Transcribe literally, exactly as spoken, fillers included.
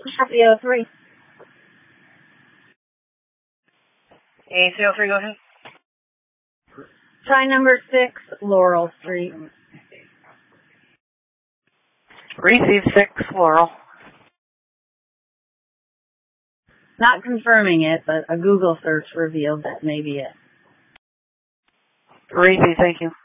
Copy oh three. A C oh three, go ahead. Try number six, Laurel Street. Receive six, Laurel. Not confirming it, but a Google search revealed that may be it. Receive, thank you.